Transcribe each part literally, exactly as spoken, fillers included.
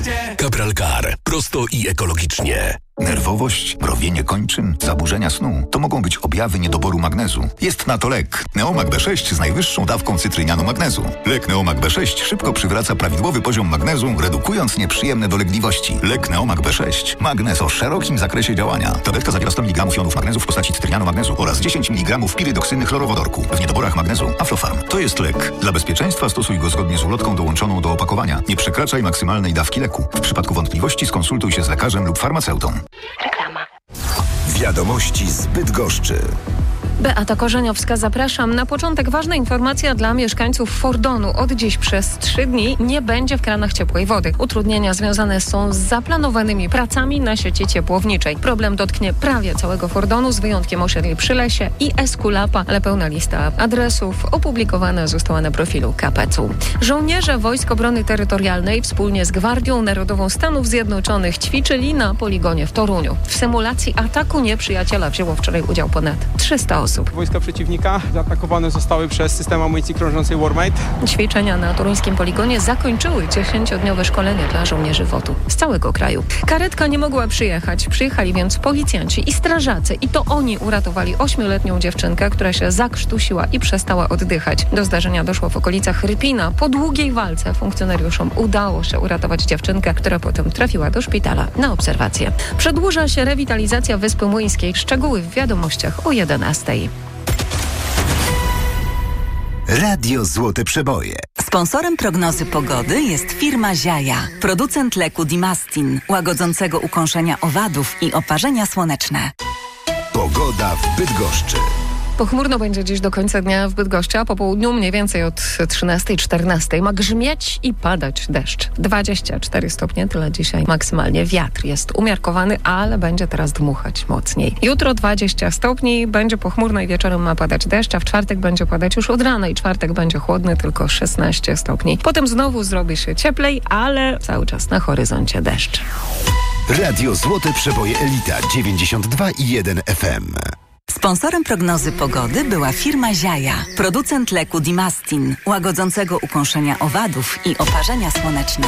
Capral Car. Prosto i ekologicznie. Nerwowość, mrowienie kończyn, zaburzenia snu to mogą być objawy niedoboru magnezu. Jest na to lek. Neomag B sześć z najwyższą dawką cytrynianu magnezu. Lek Neomag B sześć szybko przywraca prawidłowy poziom magnezu, redukując nieprzyjemne dolegliwości. Lek Neomag B sześć. Magnez o szerokim zakresie działania. Tabletka zawiera sto miligramów jonów magnezu w postaci cytrynianu magnezu oraz dziesięć miligramów pirydoksyny chlorowodorku. W niedoborach magnezu Aflofarm. To jest lek. Dla bezpieczeństwa stosuj go zgodnie z ulotką dołączoną do opakowania. Nie przekraczaj maksymalnej dawki leku. W przypadku wątpliwości skonsultuj się z lekarzem lub farmaceutą. Reklama. Wiadomości z Bydgoszczy. Beata Korzeniowska, zapraszam. Na początek ważna informacja dla mieszkańców Fordonu. Od dziś przez trzy dni nie będzie w kranach ciepłej wody. Utrudnienia związane są z zaplanowanymi pracami na sieci ciepłowniczej. Problem dotknie prawie całego Fordonu, z wyjątkiem osiedli przy Lesie i Eskulapa, ale pełna lista adresów opublikowana została na profilu K P C U. Żołnierze Wojsk Obrony Terytorialnej wspólnie z Gwardią Narodową Stanów Zjednoczonych ćwiczyli na poligonie w Toruniu. W symulacji ataku nieprzyjaciela wzięło wczoraj udział ponad trzysta osób. Wojska przeciwnika zaatakowane zostały przez system amunicji krążącej Warmate. Ćwiczenia na toruńskim poligonie zakończyły dziesięciodniowe szkolenie dla żołnierzy W O T-u z całego kraju. Karetka nie mogła przyjechać. Przyjechali więc policjanci i strażacy i to oni uratowali ośmioletnią dziewczynkę, która się zakrztusiła i przestała oddychać. Do zdarzenia doszło w okolicach Rypina. Po długiej walce funkcjonariuszom udało się uratować dziewczynkę, która potem trafiła do szpitala na obserwację. Przedłuża się rewitalizacja Wyspy Młyńskiej. Szczegóły w wiadomościach o jedenastej. Radio Złote Przeboje. Sponsorem prognozy pogody jest firma Ziaja, producent leku Dimastin, łagodzącego ukąszenia owadów i oparzenia słoneczne. Pogoda w Bydgoszczy. Pochmurno będzie dziś do końca dnia w Bydgoszczy, a po południu mniej więcej od trzynastej czternastej ma grzmieć i padać deszcz. dwadzieścia cztery stopnie, tyle dzisiaj maksymalnie. Wiatr jest umiarkowany, ale będzie teraz dmuchać mocniej. Jutro dwadzieścia stopni, będzie pochmurno i wieczorem ma padać deszcz, a w czwartek będzie padać już od rana i czwartek będzie chłodny, tylko szesnaście stopni. Potem znowu zrobi się cieplej, ale cały czas na horyzoncie deszcz. Radio Złote Przeboje Elita dziewięćdziesiąt dwa i jeden F M. Sponsorem prognozy pogody była firma Ziaja, producent leku Dimastin, łagodzącego ukąszenia owadów i oparzenia słoneczne.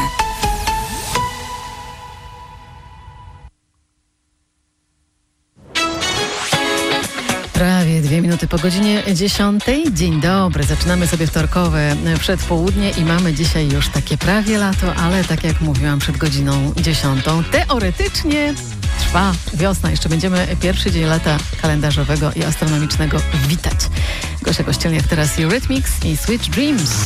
Prawie dwie minuty po godzinie dziesiątej. Dzień dobry, zaczynamy sobie wtorkowe przedpołudnie i mamy dzisiaj już takie prawie lato, ale tak jak mówiłam przed godziną dziesiątą, teoretycznie trwa wiosna. Jeszcze będziemy pierwszy dzień lata kalendarzowego i astronomicznego witać. Gosia Kościelniak, teraz Eurythmics i Sweet Dreams.